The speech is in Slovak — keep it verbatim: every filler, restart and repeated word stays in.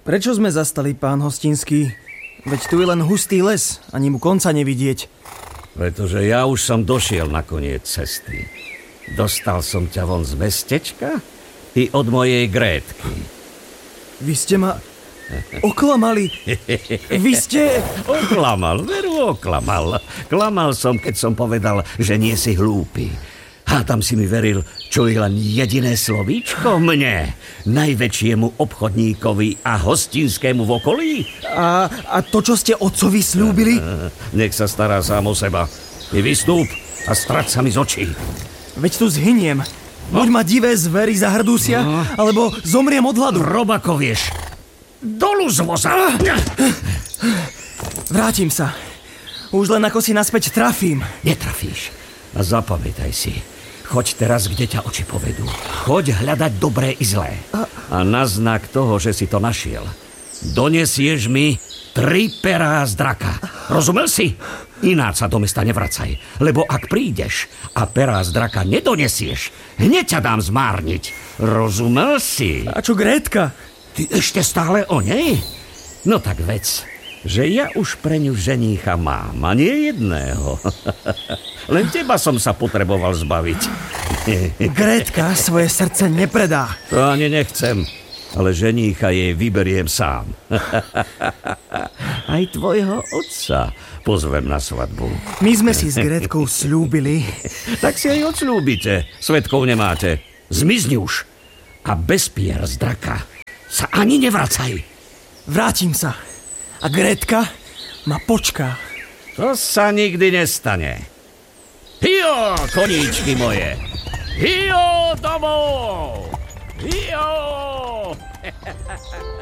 Prečo sme zastali, pán Hostinský? Veď tu je len hustý les, ani mu konca nevidieť. Pretože ja už som došiel na koniec cesty. Dostal som ťa von z mestečka i od mojej Grétky. Vy ste ma oklamali. Vy ste... Oklamal, veru oklamal. Klamal som, keď som povedal, že nie si hlúpy. A tam si mi veril, čo je len jediné slovíčko mne, najväčšiemu obchodníkovi a hostinskému v okolí? A, a to, čo ste otcovi slúbili? Nech sa stará sám o seba. Ty vystúp a strať sa mi z očí. Veď tu zhyniem. Buď ma divé zvery zahrdúsia, no. Alebo zomriem od hladu. Robako, vieš. Dolu z voza. Vrátim sa. Už len ako si naspäť trafím. Netrafíš. A zapamätaj si. Choď teraz, kde ťa oči povedú. Choď hľadať dobré i zlé. A na znak toho, že si to našiel, donesieš mi tri perá z draka. Rozumel si? Ináč sa do mesta nevracaj. Lebo ak prídeš a perá z draka nedonesieš, hneď ťa dám zmárniť. Rozumel si? A čo Grétka? Ty ešte stále o nej? No tak vec, že ja už pre ňu ženícha mám, a nie jedného. Len teba som sa potreboval zbaviť. Grétka svoje srdce nepredá. To ani nechcem, ale ženícha jej vyberiem sám. Aj tvojho otca pozvem na svadbu. My sme si s Grétkou slúbili. Tak si aj odsľúbite, svedkov nemáte. Zmizni už a bez pier z draka sa ani nevracaj. Vrátim sa. A Grétka ma počká. To sa nikdy nestane. Hio, koníčky moje! Hio domov! Hio!